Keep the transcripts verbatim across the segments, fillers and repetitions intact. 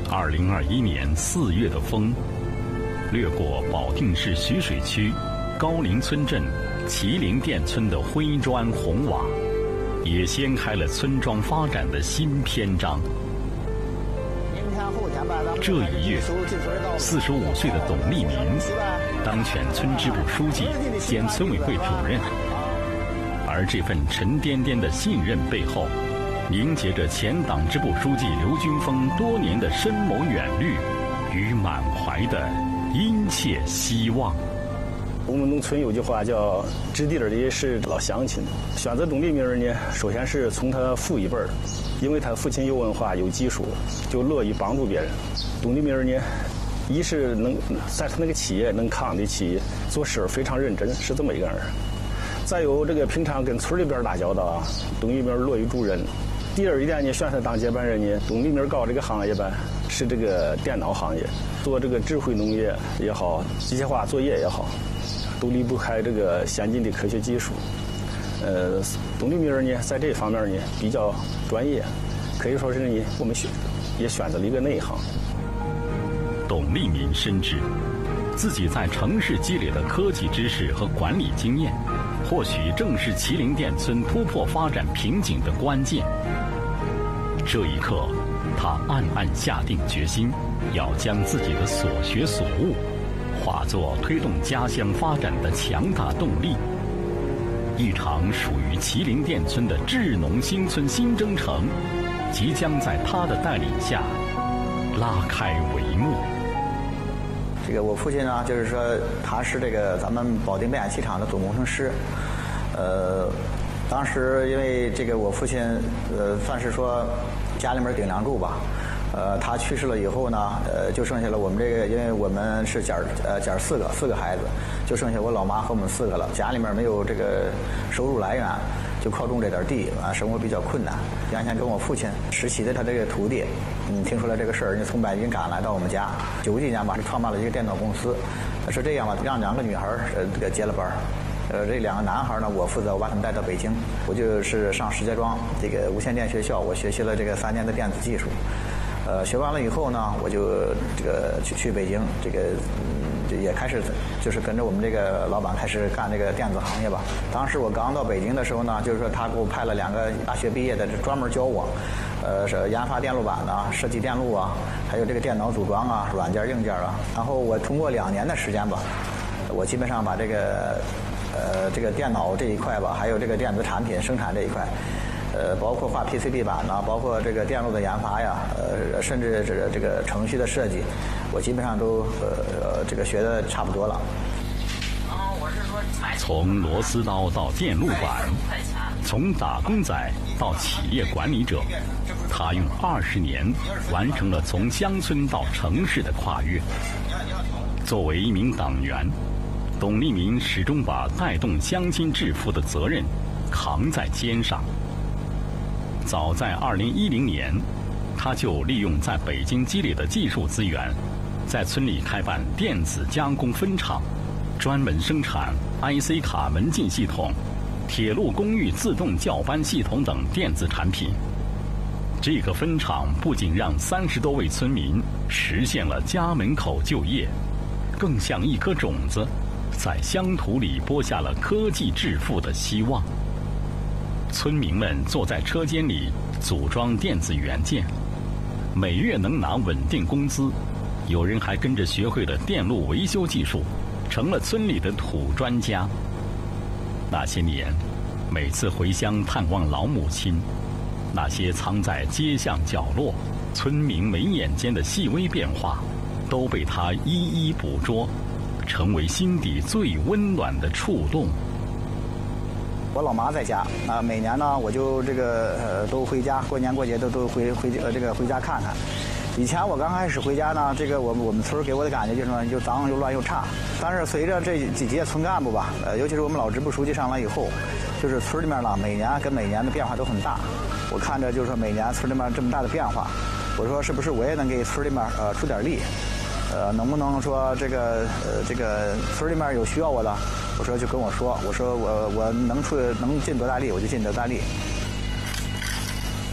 二零二一年四月的风，掠过保定市徐水区高陵村镇麒麟店村的灰砖红瓦，也掀开了村庄发展的新篇章。这一月，四十五岁的董立民当选村支部书记兼村委会主任，而这份沉甸甸的信任背后，凝结着前党支部书记刘军峰多年的深谋远虑与满怀的殷切希望。 我们农村有句话叫“知地儿的是老乡亲”。选择董立民呢，首先是从他父一辈儿，因为他父亲有文化有技术，就乐于帮助别人。董立民呢，一是能在他那个企业能扛得起，做事非常认真，是这么一个人。再有这个平常跟村里边打交道啊，董立民乐于助人。第二一点呢，选他当接班人呢，董立民搞这个行业吧，是这个电脑行业，做这个智慧农业也好，机械化作业也好，都离不开这个先进的科学技术。呃，董立民呢，在这方面呢比较专业，可以说是呢，我们选也选择了一个内行。 董立民深知，自己在城市积累的科技知识和管理经验，或许正是麒麟店村突破发展瓶颈的关键。这一刻，他暗暗下定决心，要将自己的所学所悟化作推动家乡发展的强大动力。一场属于麒麟店村的智农新村新征程，即将在他的带领下拉开帷幕。 这个我父亲呢，就是说他是这个咱们保定变压器厂的总工程师。呃，当时因为这个我父亲呃算是说家里面顶梁柱吧。呃，他去世了以后呢，呃，就剩下了我们这个，因为我们是姐儿，呃，姐儿四个，四个孩子，就剩下我老妈和我们四个了。家里面没有这个收入来源，就靠种这点地，啊，生活比较困难。原先跟我父亲实习的他这个徒弟，嗯，听说了这个事儿，人家从北京赶来到我们家，九几年吧，创办了一个电脑公司。是这样吧，让两个女孩呃这个接了班儿。呃，这两个男孩呢，我负责我把他们带到北京，我就是上石家庄这个无线电学校，我学习了这个三年的电子技术。呃，学完了以后呢，我就这个去去北京，这个嗯也开始就是跟着我们这个老板开始干这个电子行业吧。当时我刚到北京的时候呢，就是说他给我派了两个大学毕业的，专门教我，呃，是研发电路板啊，设计电路啊，还有这个电脑组装啊，软件硬件啊。然后我通过两年的时间吧，我基本上把这个呃这个电脑这一块吧，还有这个电子产品生产这一块。呃，包括画 P C B 板呐，包括这个电路的研发呀，呃，甚至这个这个程序的设计，我基本上都呃这个学的差不多了。 从螺丝刀到电路板，从打工仔到企业管理者，他用二十年完成了从乡村到城市的跨越。作为一名党员，董立民始终把带动乡亲致富的责任扛在肩上。早在二零一零年，他就利用在北京积累的技术资源，在村里开办电子加工分厂，专门生产 I C 卡门禁系统、铁路公寓自动叫班系统等电子产品。这个分厂不仅让三十多位村民实现了家门口就业，更像一颗种子，在乡土里播下了科技致富的希望。村民们坐在车间里组装电子元件，每月能拿稳定工资。有人还跟着学会了电路维修技术，成了村里的土专家。那些年，每次回乡探望老母亲，那些藏在街巷角落、村民眉眼间的细微变化，都被他一一捕捉，成为心底最温暖的触动。 我老妈在家啊，每年呢我就这个呃都回家，过年过节都都回回呃这个回家看看。以前我刚开始回家呢，这个我们我们村给我的感觉就是说又脏又乱又差。但是随着这几届村干部吧，呃尤其是我们老支部书记上来以后，就是村里面呢每年跟每年的变化都很大。我看着就是说每年村里面这么大的变化，我说是不是我也能给村里面呃出点力？呃，能不能说这个呃这个村里面有需要我的，我说就跟我说，我说我我能出能尽多大力我就尽多大力。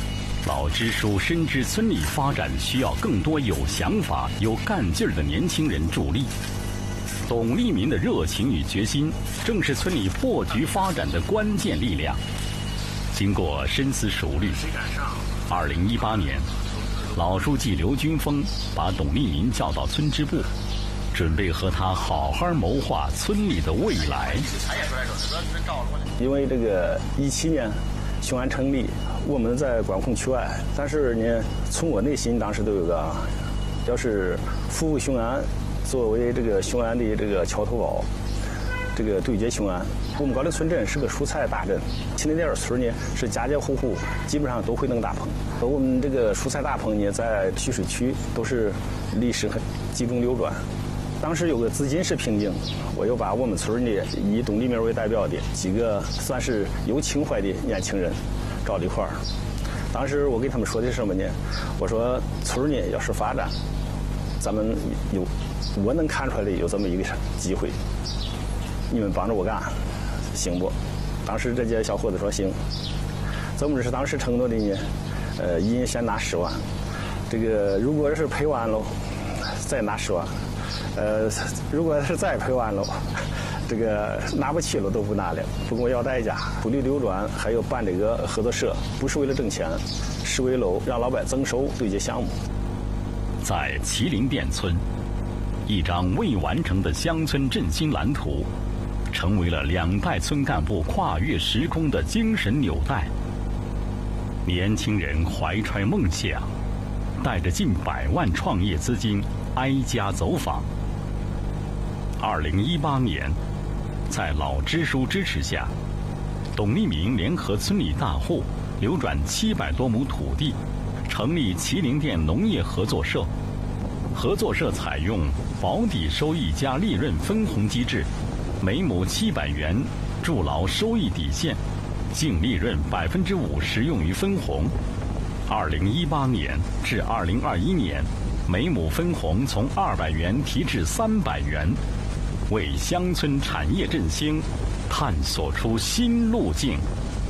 老支书深知村里发展需要更多有想法、有干劲儿的年轻人助力。董立民的热情与决心，正是村里破局发展的关键力量。经过深思熟虑，二零一八年，老书记刘军峰把董立民叫到村支部，准备和他好好谋划村里的未来。 因为这个一七年雄安成立，我们在管控区外，但是呢，从我内心当时都有个，要是服务雄安，作为这个雄安的这个桥头堡，这个对接雄安。我们高陵村镇是个蔬菜大镇，秦岭店村呢是家家户户基本上都会弄大棚。我们这个蔬菜大棚呢，在蓄水区都是历史很集中流转。当时有个资金是瓶颈，我又把我们村里以董立民为代表的几个算是有情怀的年轻人找到一块儿。当时我跟他们说的是什么呢？我说村里要是发展，咱们有我能看出来的有这么一个机会，你们帮着我干，行不？当时这些小伙子说行。怎么是当时承诺的呢？呃，一人先拿十万，这个如果是赔完了，再拿十万。呃，如果是再赔完了，这个拿不起了都不拿了，不过要代价。土地流转还有办这个合作社，不是为了挣钱，是为了让老百姓增收对接项目。 在麒麟店村，一张未完成的乡村振兴蓝图，成为了两代村干部跨越时空的精神纽带。年轻人怀揣梦想，带着近百万创业资金，挨家走访。二零一八年，在老支书支持下，董立民联合村里大户流转七百多亩土地，成立麒麟店农业合作社。合作社采用保底收益加利润分红机制，每亩七百元筑牢收益底线，净利润百分之五十用于分红。二零一八年至二零二一年，每亩分红从二百元提至三百元，为乡村产业振兴探索出新路径。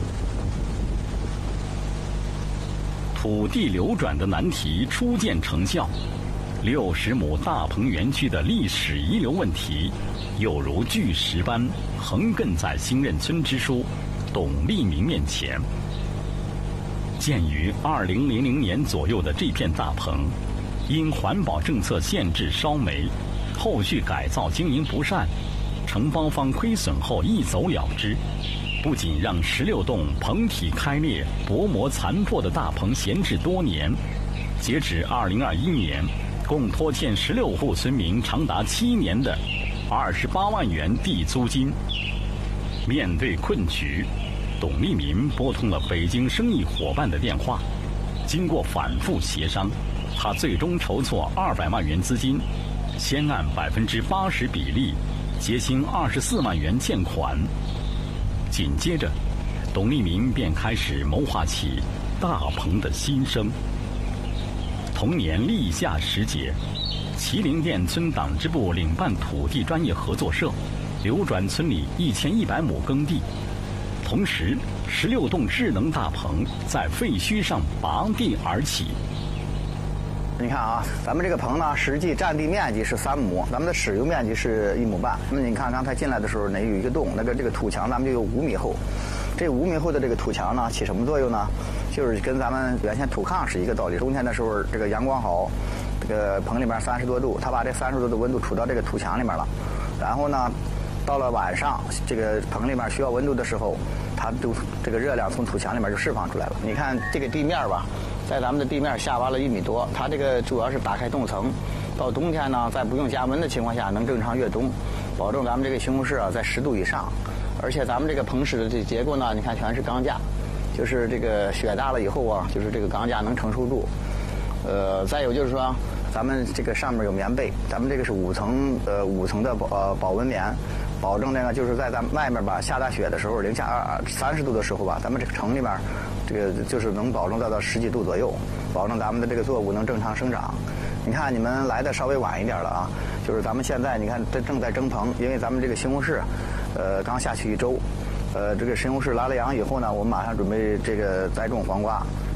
土地流转的难题初见成效，六十亩大棚园区的历史遗留问题，有如巨石般横亘在新任村支书董立民面前。建于二零零零年左右的这片大棚，因环保政策限制烧煤，后续改造经营不善，承包方亏损后一走了之，不仅让十六栋棚体开裂、薄膜残破的大棚闲置多年，截止二零二一年，共拖欠十六户村民长达七年的二十八万元地租金。面对困局，董立民拨通了北京生意伙伴的电话，经过反复协商，他最终筹措二百万元资金，先按百分之八十比例结清二十四万元欠款。紧接着，董立民便开始谋划起大棚的新生。同年立夏时节，麒麟店村党支部领办土地专业合作社，流转村里一千一百亩耕地。同时，十六栋智能大棚在废墟上拔地而起。 你看啊，咱们这个棚呢，实际占地面积是三亩，咱们的使用面积是一亩半。那么你看刚才进来的时候，那有一个洞，那个这个土墙咱们就有五米厚。这五米厚的这个土墙呢，起什么作用呢？就是跟咱们原先土炕是一个道理。冬天的时候，这个阳光好，这个棚里面三十多度，它把这三十多度温度储到这个土墙里面了，然后呢，到了晚上，这个棚里面需要温度的时候，它就这个热量从土墙里面就释放出来了。你看这个地面吧，在咱们的地面下挖了一米多，它这个主要是打开洞层，到冬天呢，在不用加温的情况下能正常越冬，保证咱们这个西红柿啊在十度以上。而且咱们这个棚室的这结构呢，你看全是钢架，就是这个雪大了以后啊，就是这个钢架能承受住。呃，再有就是说，咱们这个上面有棉被，咱们这个是五层呃五层的保呃保温棉。保证这个就是在咱们外面吧，下大雪的时候，零下三十度的时候吧，咱们这个城里面，这个就是能保证到到十几度左右，保证咱们的这个作物能正常生长。你看你们来的稍微晚一点了啊，就是咱们现在你看这正在蒸棚，因为咱们这个西红柿，呃，刚下去一周，呃，这个西红柿拉了秧以后呢，我们马上准备这个栽种黄瓜。